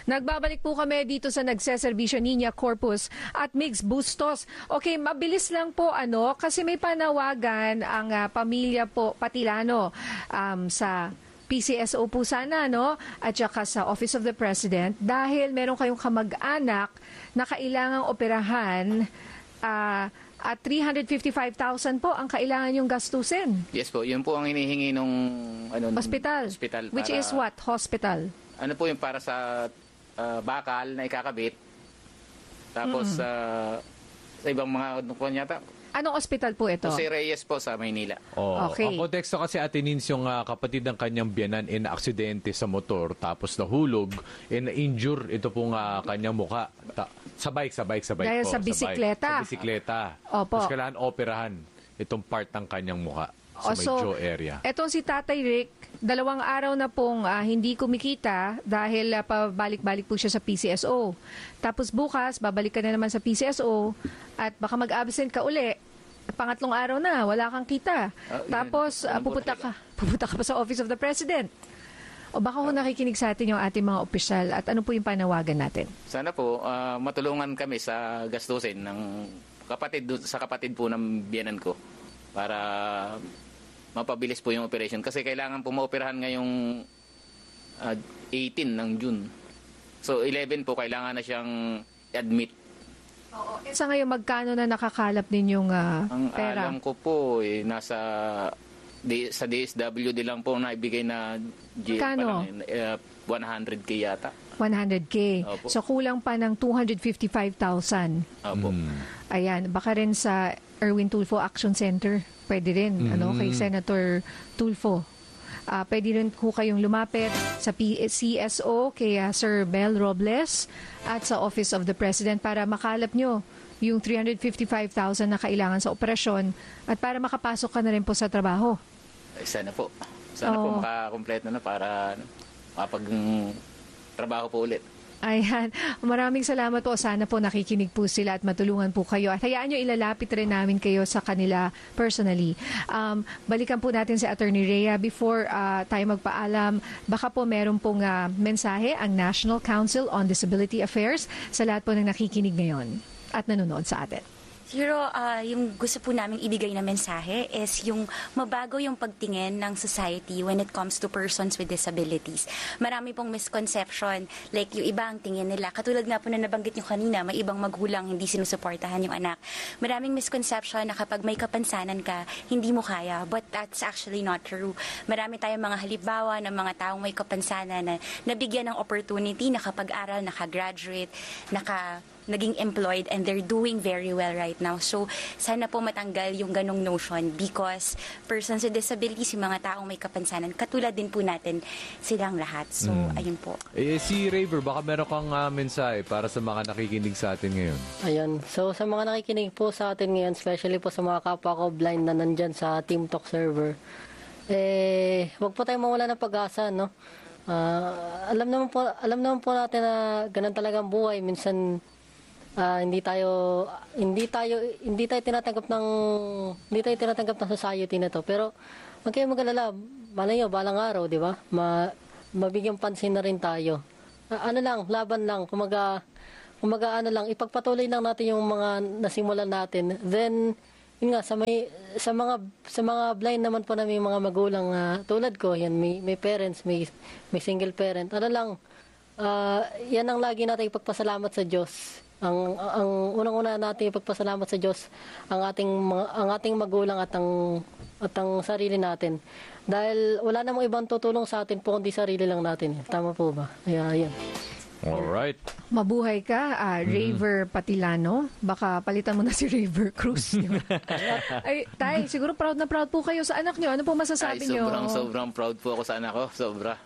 Nagbabalik po kami dito sa nagseserbisyo Niña Corpus at Migs Bustos. Okay, mabilis lang po kasi may panawagan ang pamilya po Patilano sa PCSO po sana, at saka sa Office of the President dahil meron kayong kamag-anak na kailangang operahan at 355,000 po ang kailangan yung gastusin. Yes po, yun po ang hinihingi nung hospital. Which is what? Hospital? Ano po yung para sa bakal na ikakabit. Tapos sa ibang mga yata. Anong ospital po ito? Jose Reyes po sa Maynila. Okay. Ang konteksto kasi Ate Nins, yung kapatid ng kanyang biyanan na aksidente sa motor tapos nahulog, na-injure ito pong kanyang muka. Sa bike dahil po. sa bisikleta. Sa bisikleta. Opo. Tapos kailangan operahan itong part ng kanyang muka sa may jaw area. Etong si Tatay Rick, 2 araw na pong hindi kumikita dahil pabalik-balik po siya sa PCSO. Tapos bukas, babalik ka na naman sa PCSO at baka mag-absent ka uli. Pangatlong araw na, wala kang kita. Tapos pupunta ka pa sa Office of the President. O baka nakikinig sa atin yung ating mga opisyal at ano po yung panawagan natin? Sana po matulungan kami sa gastusin ng kapatid po ng biyanan ko para mapabilis po yung operation. Kasi kailangan po maoperahan ngayong 18 ng June. So 11 po kailangan na siyang admit. Oo. Sa ngayon, magkano na nakakalap ninyong pera? Ang alam ko po, sa DSWD lang po na ibigay na Kano? 100K yata. 100K. Opo. So kulang pa ng 255,000. Opo. Ayan, baka rin sa Erwin Tulfo Action Center. Pwede rin, kay Senator Tulfo. Pwede rin po kayong lumapit sa CSO kay Sir Mel Robles at sa Office of the President para makalap nyo yung 355,000 na kailangan sa operasyon at para makapasok ka na rin po sa trabaho. Sana po. Sana po makakompleto na para trabaho po ulit. Ayan. Maraming salamat po. Sana po nakikinig po sila at matulungan po kayo. At hayaan nyo, ilalapit rin namin kayo sa kanila personally. Balikan po natin si Attorney Rhea. Before tayo magpaalam, baka po meron pong mensahe ang National Council on Disability Affairs sa lahat po ng nakikinig ngayon at nanonood sa atin. Siguro, yung gusto po namin ibigay na mensahe is yung mabago yung pagtingin ng society when it comes to persons with disabilities. Marami pong misconception, like yung iba ang tingin nila. Katulad nga po na nabanggit nyo kanina, may ibang magulang hindi sinusuportahan yung anak. Maraming misconception na kapag may kapansanan ka, hindi mo kaya. But that's actually not true. Marami tayong mga halimbawa ng mga taong may kapansanan na nabigyan ng opportunity, nakapag-aral, nakagraduate, naging employed and they're doing very well right now. So, sana po matanggal yung ganong notion because persons with disabilities, yung mga taong may kapansanan, katulad din po natin silang lahat. So, ayun po. Si Raver, baka meron kang mensahe para sa mga nakikinig sa atin ngayon. Ayun. So, sa mga nakikinig po sa atin ngayon, especially po sa mga kapwa ko blind na nandyan sa Team Talk server, wag po tayong mawala ng pag-asa, no? Alam naman po natin na ganun talaga ang buhay. Minsan, hindi tayo tinatanggap ng society na to, pero wag kayong mag-alala, balang araw, di ba, mabigyan pansin na rin tayo. Laban lang, kumaga ipagpatuloy lang natin yung mga nasimulan natin. Then yun nga, sa mga blind naman po na may mga magulang tulad ko, yan may parents, may single parent. Yan ang lagi natin ipagpasalamat sa Diyos. Ang unang-una natin ipagpasalamat sa Diyos ang ating magulang at ang sarili natin. Dahil wala namang ibang tutulong sa atin po kundi sarili lang natin. Tama po ba? Ayan. Alright. Mabuhay ka, Raver Patilano. Baka palitan mo na si Raver Cruz. Ay, Tay, siguro proud na proud po kayo sa anak nyo. Ano po masasabi nyo? Sobrang proud po ako sa anak ko. Sobra.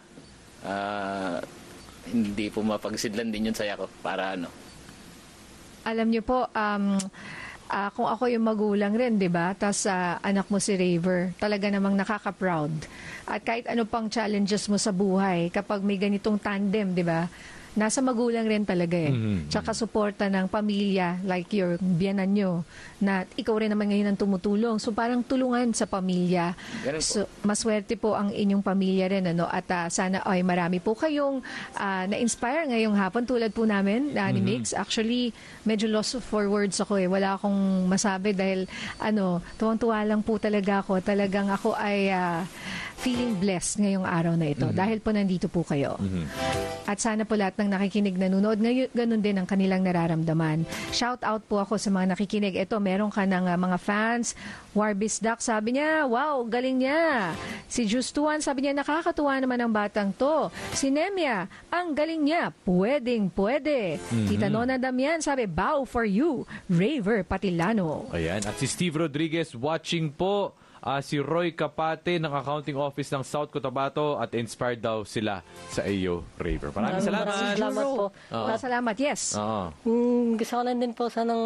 Hindi po mapagsidlan din yun saya ko. Para Alam niyo po, kung ako yung magulang rin, di ba? Tapos anak mo si Raver, talaga namang nakaka-proud. At kahit ano pang challenges mo sa buhay, kapag may ganitong tandem, di ba? nasa magulang rin talaga eh. Tsaka suporta ng pamilya, like your biyanan nyo, na ikaw rin naman ngayon ang tumutulong. So parang tulungan sa pamilya. Ganun po. So maswerte po ang inyong pamilya rin. At sana ay marami po kayong na-inspire ngayong hapon tulad po namin ni Migs. Actually, medyo lost for words ako eh. Wala akong masabi dahil tuwang-tuwa lang po talaga ako. Talagang ako ay feeling blessed ngayong araw na ito dahil po nandito po kayo. At sana po lahat ng nakikinig nanonood, ganun din ang kanilang nararamdaman. Shout out po ako sa mga nakikinig. Ito, meron ka ng mga fans. Warbis Duck, sabi niya, wow, galing niya. Si Justuan, sabi niya, nakakatuwa naman ang batang to. Si Nemia, ang galing niya. Pwedeng pwede. Tita Nona Damian, sabi, bow for you. Raver Patilano. Ayan. At si Steve Rodriguez watching po. Si Roy Kapate ng Accounting Office ng South Cotabato at inspired daw sila sa iyo, Raver. Maraming salamat. Maraming salamat po. Salamat, yes. Gusto ko lang din po sanang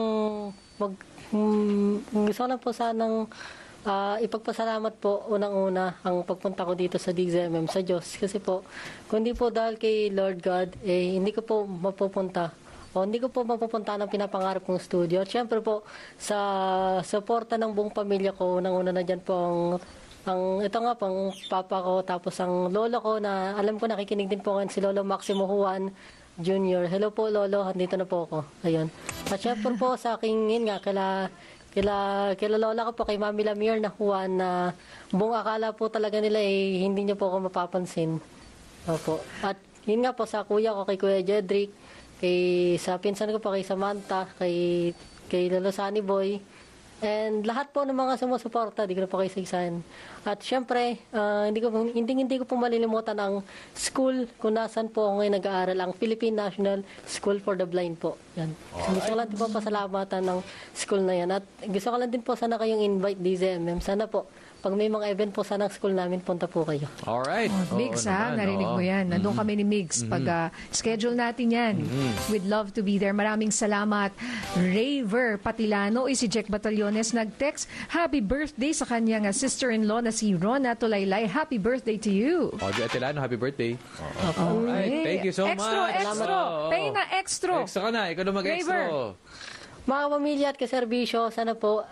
gusto ko lang po sanang ipagpasalamat po unang-una ang pagpunta ko dito sa DZMM sa Diyos. Kasi po, kung hindi po dahil kay Lord God, hindi ko po mapupunta. Hindi ko po mapupunta ng pinapangarap kong studio. At syempre po, sa suporta ng buong pamilya ko, unang-una na dyan po ito nga pang papa ko, tapos ang lolo ko na alam ko nakikinig din po ngayon si Lolo Maximo Juan Jr. Hello po Lolo, andito na po ako. Ayun. At syempre po sa aking, yun nga, kila lola ko po, kay Mami Lamir na Juan, na buong akala po talaga nila hindi niyo po ako mapapansin. Opo. At yun nga po sa kuya ko, kay Kuya Jedrick, sa pinsan ko pa, kay Samantha, kay Lolo Sunny Boy, and lahat po ng mga sumusuporta, di ko na po kayo sigsahin. At syempre, hindi ko po malilimutan ang school kung nasan po ako ngayon nag-aaral, ang Philippine National School for the Blind po. Yan. So, gusto ko lang din po pasalamatan ng school na yan. At gusto ko lang din po sana kayong invite DZMM. Sana po, pag may mga event po sana ng school namin, punta po kayo. Alright. Migs, narinig mo yan. Nandun kami ni Migs. Pag schedule natin yan, we'd love to be there. Maraming salamat. Raver Patilano, si Jack Batallones nag-text, happy birthday sa kanyang sister-in-law na si Rona Tulaylay. Happy birthday to you. Audrey Atilano, happy birthday. Alright. Thank you so much. Extra. Pay na extra. Extra ka na. Ikaw na mag-extra. Mga pamilya at kaserbisyo, sana po,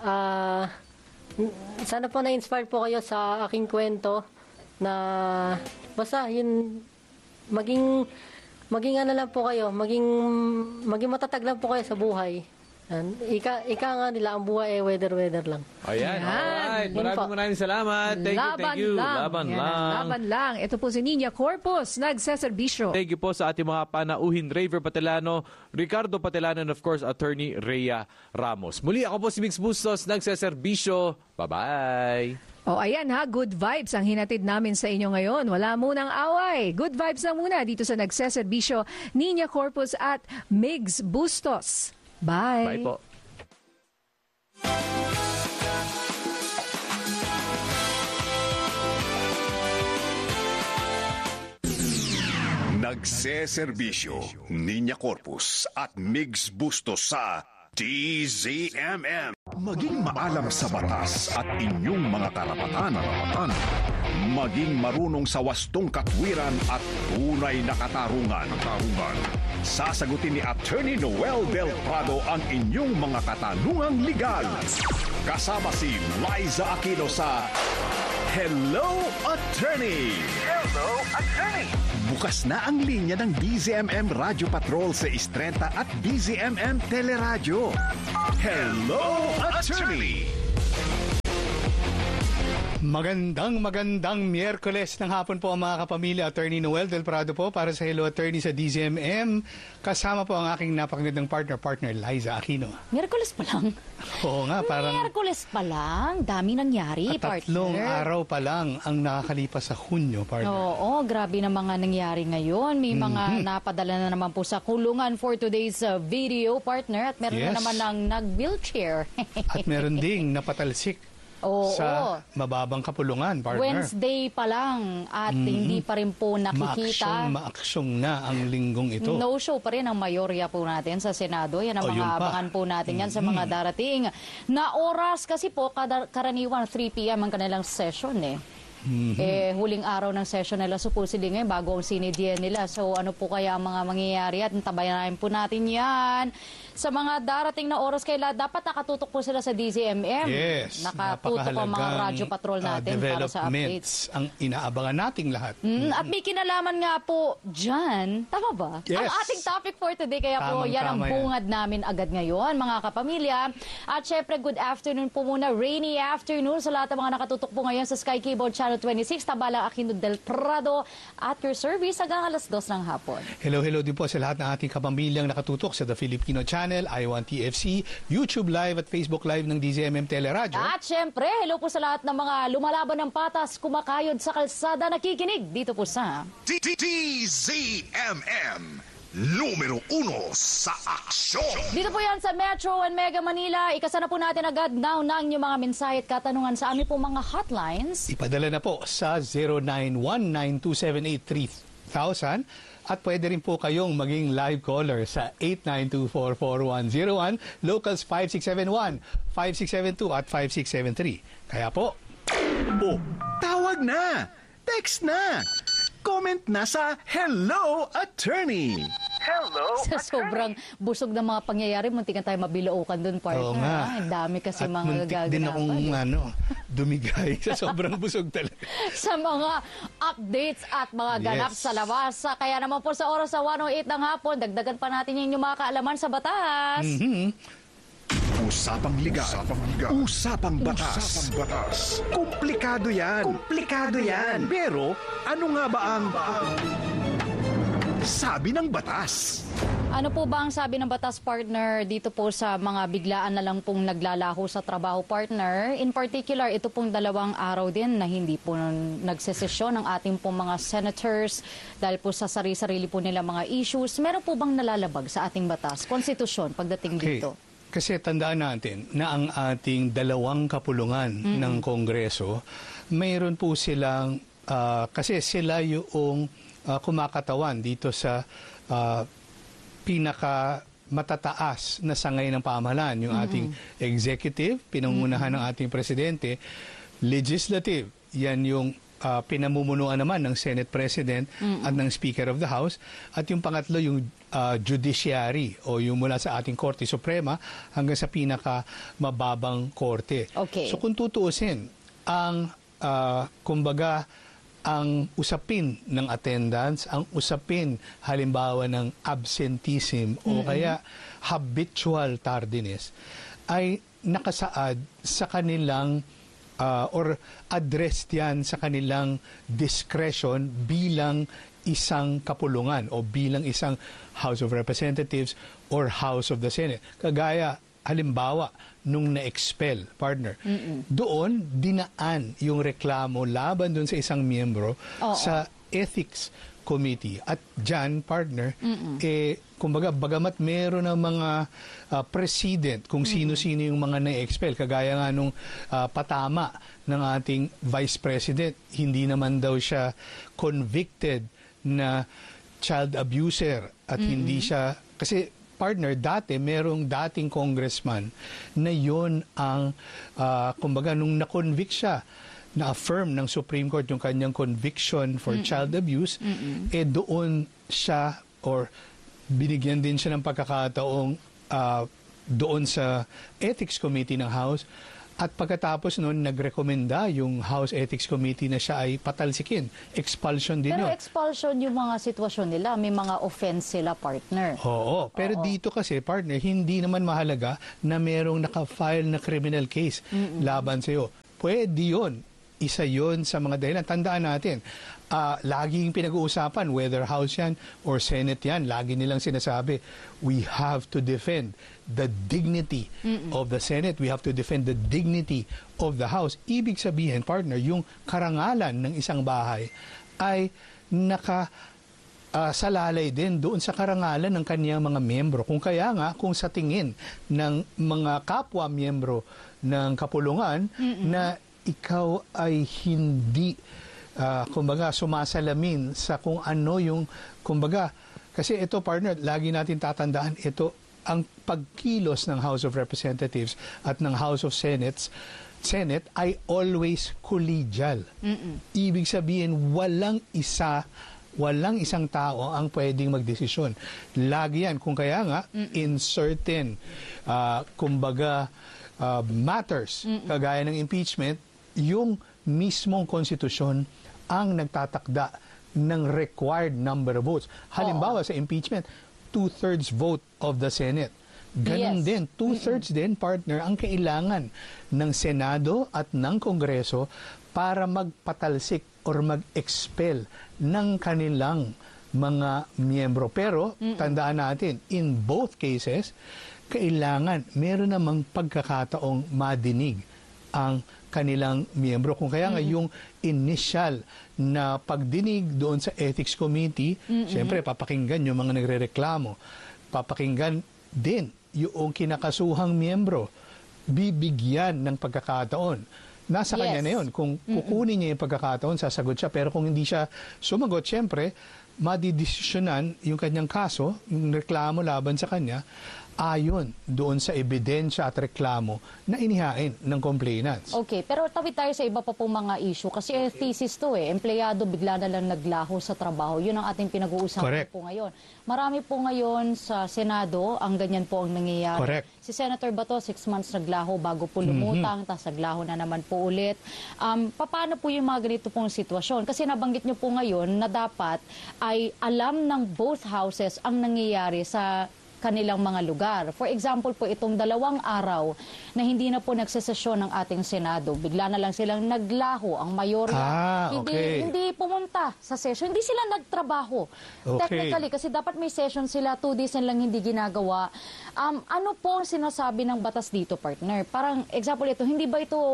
na-inspire po kayo sa aking kwento na basta yun maging ano lang po kayo, maging matatag lang po kayo sa buhay. Ika nga nila, ang buhay weather lang. Ayan, alright. Maraming salamat. Thank you. Laban lang. Ito po si Nina Corpus, nagseserbisyo. Thank you po sa ating mga panauhin, Raver Patilano, Ricardo Patilano, and of course, Attorney Rhea Ramos. Muli ako po si Migs Bustos, nagseserbisyo. Bye-bye. Ayan good vibes ang hinatid namin sa inyo ngayon. Wala munang away. Good vibes na muna dito sa nagseserbisyo, Nina Corpus at Migs Bustos. Bye. Bye po. Nagseserbisyo, Nina Corpus at Migs Bustos sa DZMM. Maging maalam sa batas at inyong mga karapatan. Maging marunong sa wastong katwiran at tunay na katarungan. Sasagutin ni Attorney Noel Del Prado ang inyong mga katanungang legal. Kasama si Liza Aquino sa Hello, Attorney! Hello, Attorney! Bukas na ang linya ng DZMM Radio Patrol sa Istrenta at DZMM Teleradyo. Hello, Attorney! Magandang Miyerkules ng hapon po ang mga kapamilya. Attorney Noel Del Prado po para sa Hello Attorney sa DZMM. Kasama po ang aking napakagandang partner Liza Aquino. Miyerkules pa lang? Oo nga, parang... Miyerkules pa lang? Dami nangyari, partner. 3 araw pa lang ang nakakalipas sa Hunyo, partner. Oo, grabe na mga nangyari ngayon. May mga napadala na naman po sa kulungan for today's video, partner. At meron na naman ng nag-wheelchair. At meron ding napatalsik. Sa mababang kapulungan, partner. Wednesday pa lang at hindi pa rin po nakikita. Maaksyong na ang linggong ito. No show pa rin ang mayorya po natin sa Senado. Yan ang mga abangan po natin yan sa mga darating na oras. Kasi po, karaniwan 3 p.m. ang kanilang session Huling araw ng session nila supposedly ngayon bago ang sinidyan nila. So ano po kaya ang mga mangyayari at tabayan po natin yan. Sa mga darating na oras kaya dapat nakatutok po sila sa DZMM. Yes. Nakatutok ang mga radyo patrol natin para sa updates. Ang inaabangan nating lahat. At may kinalaman nga po dyan, tama ba? Yes. Ang ating topic for today, kaya po yan ang bungad namin agad ngayon, mga kapamilya. At syempre, good afternoon po muna, rainy afternoon sa lahat ng mga nakatutok po ngayon sa Sky Cable Channel 26, Tabalang Aquino del Prado, at your service hanggang alas 2 ng hapon. Hello din po sa lahat ng ating kapamilyang nakatutok sa The Filipino Channel, I1 TFC, YouTube Live at Facebook Live ng DZMM Teleradyo. At syempre, hello po sa lahat ng mga lumalaban ng patas, kumakayod sa kalsada, nakikinig dito po sa DZMM, numero 1 sa aksyon. Dito po yan sa Metro and Mega Manila. Ikasana po natin agad now ng inyong mga mensahe at katanungan sa aming po mga hotlines. Ipadala na po sa 0919-278-3000 at pwede rin po kayong maging live caller sa 89244101, locals 5671, 5672 at 5673. Kaya po, Tawag na! Text na! Comment na sa Hello Attorney! Sa sobrang busog ng mga pangyayari, muntik na tayo mabilookan doon, partner. Oo nga. Ang dami kasi at mga muntik din akong dumigay sa sobrang busog talaga. Sa mga updates at mga ganap sa labas. Kaya naman po sa oras sa 1:08 ng hapon, dagdagan pa natin yung mga kaalaman sa batas. Usapang liga. Usapang batas. Komplikado yan. Pero ano nga ba ang sabi ng batas? Ano po ba ang sabi ng batas, partner, dito po sa mga biglaan na lang pong naglalaho sa trabaho, partner? In particular, ito pong 2 araw din na hindi po nagsesesyon ng ating pong mga senators dahil po sa sarili-sarili po nila mga issues. Meron po bang nalalabag sa ating batas, konstitusyon, pagdating dito? Kasi tandaan natin na ang ating 2 kapulungan ng Kongreso, mayroon po silang, kasi sila yung kumakatawan dito sa pinaka matataas na sangay ng pamahalaan, yung ating executive, pinangunahan ng ating presidente, legislative, yan yung pinamumunuan naman ng Senate President at ng Speaker of the House, at yung pangatlo yung judiciary o yung mula sa ating Korte Suprema hanggang sa pinaka mababang korte. Okay. So kung tutuusin, ang kumbaga ang usapin ng attendance, ang usapin halimbawa ng absenteeism o kaya habitual tardiness ay nakasaad sa kanilang or addressed yan sa kanilang discretion bilang isang kapulungan o bilang isang House of Representatives or House of the Senate. Kagaya, halimbawa, nung na-expel, partner, doon dinaan yung reklamo laban doon sa isang miyembro sa Ethics Committee. At dyan, partner, kumbaga, bagamat meron ng mga president kung sino-sino yung mga na-expel, kagaya nga nung patama ng ating Vice President, hindi naman daw siya convicted na child abuser at hindi siya, kasi partner, dati merong dating congressman na yon ang kumbaga nung na-convict siya, na-affirm ng Supreme Court yung kanyang conviction for child abuse, doon siya or binigyan din siya ng pagkakataong doon sa Ethics Committee ng House. At pagkatapos noon, nagrekomenda yung House Ethics Committee na siya ay patalsikin. Expulsion din Pero yun. expulsion yung mga sitwasyon nila, may mga offense sila, partner. Oo, pero dito kasi, partner, hindi naman mahalaga na merong naka-file na criminal case laban sa'yo. Pwede yun. Isa yun sa mga dahilan. Tandaan natin, laging pinag-uusapan, whether House yan or Senate yan, lagi nilang sinasabi, we have to defend the dignity of the Senate. We have to defend the dignity of the House. Ibig sabihin, partner, yung karangalan ng isang bahay ay salalay din doon sa karangalan ng kaniyang mga miyembro. Kung kaya nga, kung sa tingin ng mga kapwa-miyembro ng kapulungan na ikaw ay hindi kumbaga sumasalamin sa kung ano yung kumbaga, kasi ito, partner, lagi natin tatandaan, ito ang pagkilos ng House of Representatives at ng House of Senates Senate ay always collegial. Ibig sabihin, walang isang tao ang pwedeng magdesisyon. Lagi yan. Kung kaya nga, in certain, matters, kagaya ng impeachment, yung mismong konstitusyon ang nagtatakda ng required number of votes. Halimbawa sa impeachment, 2/3 vote of the Senate. Ganon din, 2/3 din, partner, ang kailangan ng Senado at ng Kongreso para magpatalsik or mag-expel ng kanilang mga miyembro. Pero, tandaan natin, in both cases, kailangan meron namang pagkakataong madinig ang kanilang miyembro. Kung kaya nga yung initial na pagdinig doon sa Ethics Committee, siyempre papakinggan yung mga nagrereklamo. Papakinggan din yung kinakasuhang miyembro. Bibigyan ng pagkakataon. Nasa kanya na yun. Kung kukunin niya yung pagkakataon, sasagot siya. Pero kung hindi siya sumagot, siyempre, madidesisyonan yung kanyang kaso, yung reklamo laban sa kanya, ayon doon sa ebidensya at reklamo na inihain ng complainants. Okay, pero tawid tayo sa iba pa pong mga issue kasi thesis to empleyado bigla na lang naglaho sa trabaho. Yun ang ating pinag-uusapan po ngayon. Marami po ngayon sa Senado ang ganyan po ang nangyayari. Correct. Si Senator Bato, 6 months naglaho bago po lumutang, tapos naglaho na naman po ulit. Paano po yung mga ganito pong sitwasyon? Kasi nabanggit nyo po ngayon na dapat ay alam ng both houses ang nangyayari sa kanilang mga lugar. For example po, itong 2 araw na hindi na po nagsesesyon ng ating Senado. Bigla na lang silang naglaho. Ang mayorya hindi pumunta sa session. Hindi sila nagtrabaho. Technically, kasi dapat may session sila, 2 days na lang hindi ginagawa. Ano po ang sinasabi ng batas dito, partner? Parang example ito, hindi ba ito...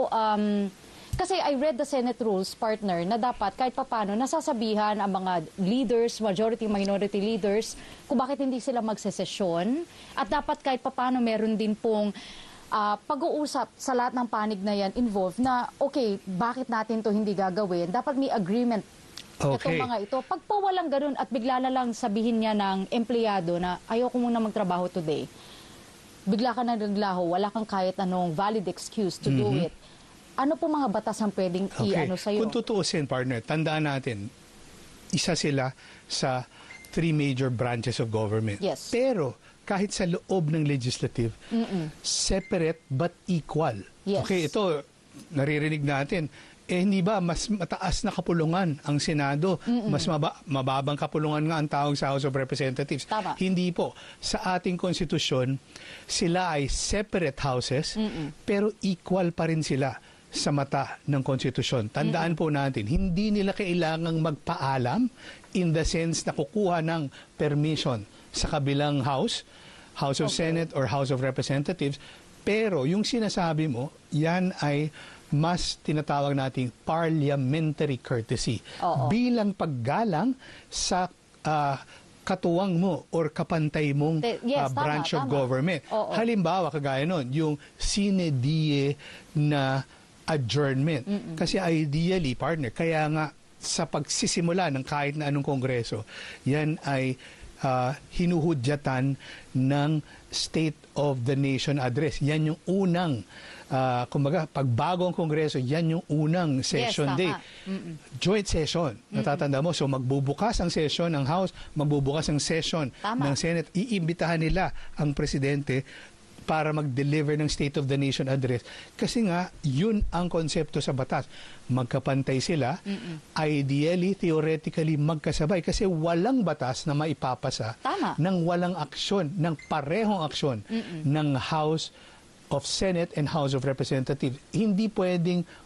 kasi I read the Senate rules, partner, na dapat kahit papano nasasabihan ang mga leaders, majority, minority leaders, kung bakit hindi sila magsesesyon. At dapat kahit papano meron din pong pag-uusap sa lahat ng panig na yan involved na, okay, bakit natin to hindi gagawin? Dapat may agreement itong mga ito. Pag po walang ganun at bigla na lang sabihin niya ng empleyado na ayoko muna magtrabaho today, bigla ka na naglaho, wala kang kahit anong valid excuse to do it. Ano po mga batas ang pwedeng i-ano sa'yo? Kung tutuusin, partner, tandaan natin, isa sila sa 3 major branches of government. Yes. Pero, kahit sa loob ng legislative, separate but equal. Yes. Okay, ito, naririnig natin, hindi ba mas mataas na kapulungan ang Senado? Mas mababang kapulungan nga ang tawag sa House of Representatives. Tama. Hindi po. Sa ating konstitusyon, sila ay separate houses, pero equal pa rin sila sa mata ng konstitusyon. Tandaan po natin, hindi nila kailangang magpaalam in the sense na kukuha ng permission sa kabilang House of Senate or House of Representatives. Pero yung sinasabi mo, yan ay mas tinatawag nating parliamentary courtesy. Bilang paggalang sa katuwang mo or kapantay mong branch of government. Halimbawa, kagaya nun, yung sine die na adjournment. Kasi ideally, partner, kaya nga sa pagsisimula ng kahit na anong kongreso, yan ay hinuhudyatan ng State of the Nation Address. Yan yung unang, kumbaga, pagbago ang kongreso, yan yung unang session day. Joint session. Natatanda mo, so magbubukas ang session ng House, magbubukas ang session ng Senate. Iimbitahan nila ang presidente para mag-deliver ng State of the Nation Address. Kasi nga, yun ang konsepto sa batas. Magkapantay sila, ideally, theoretically, magkasabay. Kasi walang batas na maipapasa ng walang aksyon, ng parehong aksyon ng House of Senate and House of Representatives. Hindi pwedeng